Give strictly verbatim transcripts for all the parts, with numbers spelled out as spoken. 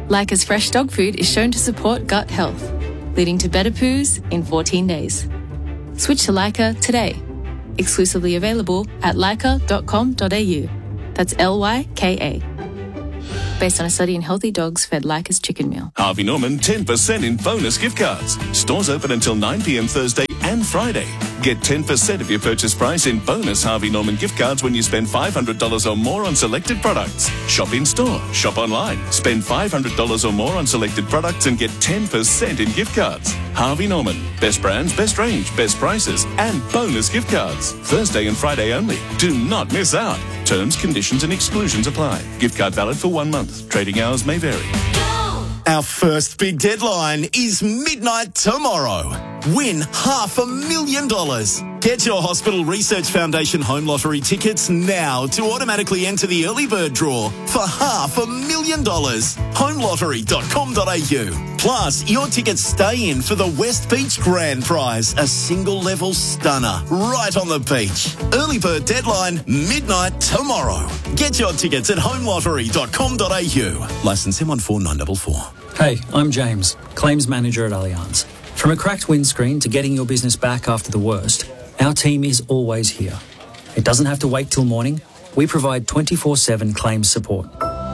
Leica's fresh dog food is shown to support gut health, leading to better poos in fourteen days. Switch to Leica today. Exclusively available at leica dot com dot a u. That's L Y K A. Based on a study in healthy dogs fed Leica's chicken meal. Harvey Norman, ten percent in bonus gift cards. Stores open until nine p.m. Thursday and Friday. Get ten percent of your purchase price in bonus Harvey Norman gift cards when you spend five hundred dollars or more on selected products. Shop in store, shop online. Spend five hundred dollars or more on selected products and get ten percent in gift cards. Harvey Norman. Best brands, best range, best prices, and bonus gift cards. Thursday and Friday only. Do not miss out. Terms, conditions and exclusions apply. Gift card valid for one month. Trading hours may vary. Our first big deadline is midnight tomorrow. Win half a million dollars. Get your Hospital Research Foundation Home Lottery tickets now to automatically enter the early bird draw for half a million dollars. home lottery dot com dot a u. Plus, your tickets stay in for the West Beach Grand Prize, a single level stunner right on the beach. Early bird deadline, midnight tomorrow. Get your tickets at home lottery dot com dot a u. Licence M one four nine four four. Hey, I'm James, Claims Manager at Allianz. From a cracked windscreen to getting your business back after the worst, our team is always here. It doesn't have to wait till morning. We provide twenty-four seven claims support.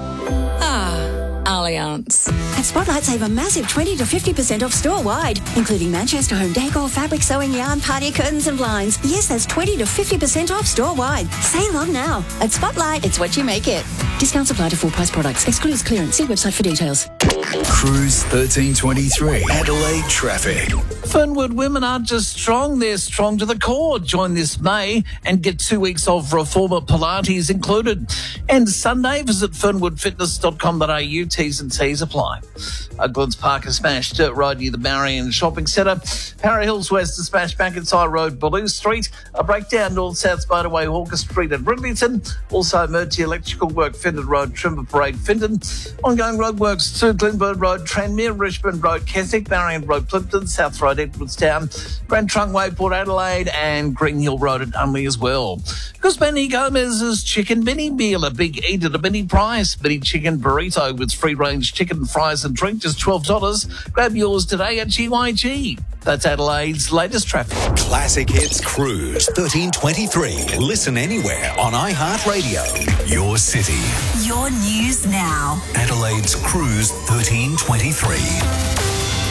Ah, Allianz. At Spotlight, save a massive twenty to fifty percent off store-wide, including Manchester home decor, fabric, sewing, yarn, party curtains and blinds. Yes, that's twenty to fifty percent off store-wide. Say long now. At Spotlight, it's what you make it. Discounts apply to full-price products. Excludes clearance. See website for details. Cruise thirteen twenty-three. Adelaide traffic. Fernwood women aren't just strong, they're strong to the core. Join this May and get two weeks of Reformer Pilates included. And Sunday, visit fernwood fitness dot com dot a u. T's and C's apply. Uglands Park has smashed dirt road near the Marion Shopping Centre. Para Hills West has smashed McIntyre Road, Ballou Street. A breakdown north-south Spiderway, Hawker Street at Bridlington. Also, emergency electrical work, Findon Road, Trimber Parade, Findon. Ongoing roadworks to Glenburn Road, Tranmere, Richmond Road, Keswick, Marion Road, Plimpton, South Road, Edwardstown, Grand Trunk Way, Port Adelaide, and Green Hill Road at Unley as well. Because Benny Gomez's Chicken Mini Meal, a big eat at a mini price. Mini chicken burrito with free-range chicken, fries and drink, just twelve dollars. Grab yours today at G Y G. That's Adelaide's latest traffic. Classic Hits Cruise thirteen twenty-three. Listen anywhere on iHeartRadio. Your city. Your news now. Adelaide's Cruise thirteen twenty-three.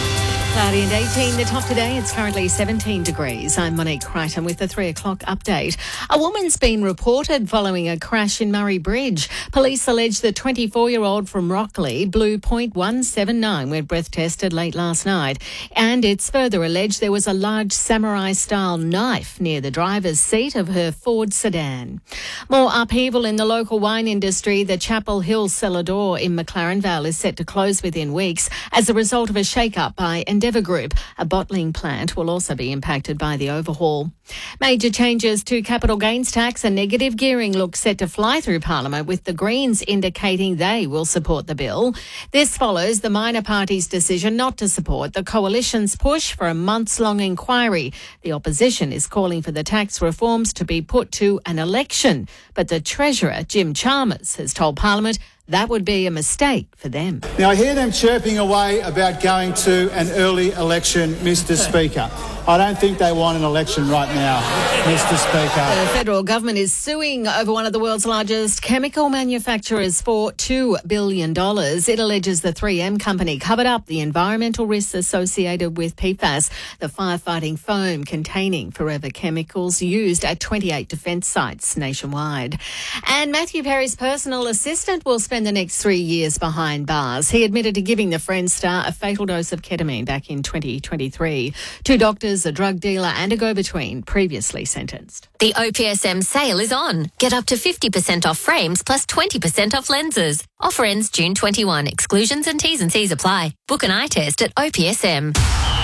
Cloudy and eighteen. The top today, it's currently seventeen degrees. I'm Monique Crichton with the three o'clock update. A woman's been reported following a crash in Murray Bridge. Police allege the twenty-four-year-old from Rockley blew point one seven nine when breath tested late last night. And it's further alleged there was a large samurai-style knife near the driver's seat of her Ford sedan. More upheaval in the local wine industry. The Chapel Hill cellar door in McLaren Vale is set to close within weeks as a result of a shake-up by Endeavour Group. A bottling plant will also be impacted by the overhaul. Major changes to capital gains tax and negative gearing look set to fly through Parliament, with the Greens indicating they will support the bill. This follows the minor party's decision not to support the coalition's push for a months-long inquiry. The opposition is calling for the tax reforms to be put to an election, but the Treasurer, Jim Chalmers, has told Parliament that would be a mistake for them. Now, I hear them chirping away about going to an early election, Mister Speaker. I don't think they want an election right now, Mister Speaker. The federal government is suing over one of the world's largest chemical manufacturers for two billion dollars. It alleges the three M company covered up the environmental risks associated with P FAS, the firefighting foam containing forever chemicals used at twenty-eight defence sites nationwide. And Matthew Perry's personal assistant will spend the next three years behind bars. He admitted to giving the Friends star a fatal dose of ketamine back in twenty twenty-three. Two doctors, a drug dealer and a go-between previously sentenced. The O P S M sale is on. Get up to fifty percent off frames plus twenty percent off lenses. Offer ends June twenty-first. Exclusions and T's and C's apply. Book an eye test at O P S M.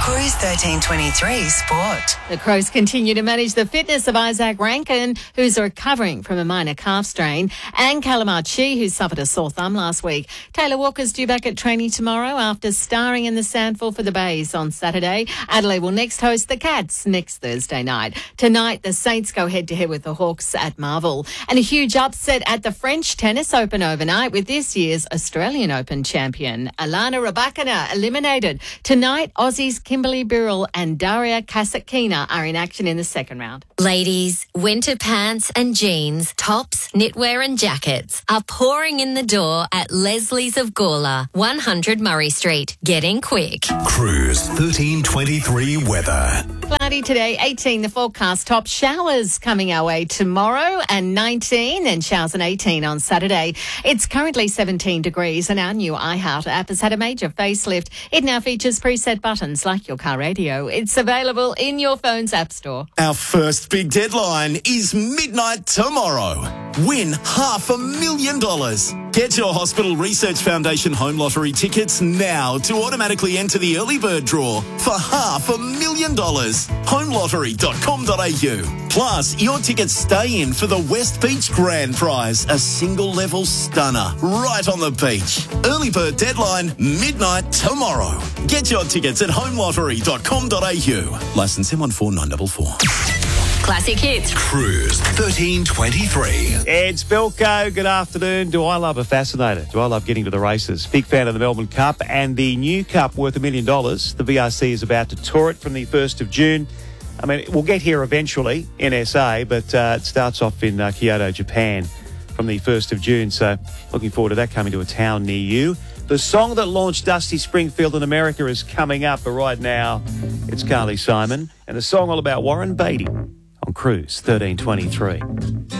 Cruise thirteen twenty-three Sport. The Crows continue to manage the fitness of Isaac Rankin, who's recovering from a minor calf strain, and Callum Archie, who suffered a sore thumb last week. Taylor Walker's due back at training tomorrow after starring in the Sandful for the Bays on Saturday. Adelaide will next host the Cats next Thursday night. Tonight, the Saints go head-to-head with the Hawks at Marvel. And a huge upset at the French Tennis Open overnight with this year's Australian Open champion. Alana Rybakina eliminated. Tonight, Aussies Kimberly Birrell and Daria Kasatkina are in action in the second round. Ladies, winter pants and jeans, tops, knitwear and jackets are pouring in the door at Leslie's of Gawler, one hundred Murray Street. Get in quick. Cruise thirteen twenty-three weather. Cloudy today, eighteen the forecast. Top showers coming our way tomorrow and nineteen, then showers and eighteen on Saturday. It's currently seventeen degrees and our new iHeart app has had a major facelift. It now features preset buttons like your car radio. It's available in your phone's app store. Our first big deadline is midnight tomorrow. Win half a million dollars. Get your Hospital Research Foundation Home Lottery tickets now to automatically enter the early bird draw for half a million dollars. home lottery dot com dot a u. Plus, your tickets stay in for the West Beach Grand Prize, a single level stunner right on the beach. Early bird deadline, midnight tomorrow. Get your tickets at home lottery dot com dot a u. Licence M one four nine four four. Classic hits. Cruise thirteen twenty-three. It's Belko. Good afternoon. Do I love a fascinator? Do I love getting to the races? Big fan of the Melbourne Cup and the new Cup worth a million dollars. The V R C is about to tour it from the first of June. I mean, we'll get here eventually in S A, but uh, it starts off in uh, Kyoto, Japan from the first of June. So looking forward to that coming to a town near you. The song that launched Dusty Springfield in America is coming up, but right now it's Carly Simon and the song all about Warren Beatty on Cruise thirteen twenty-three.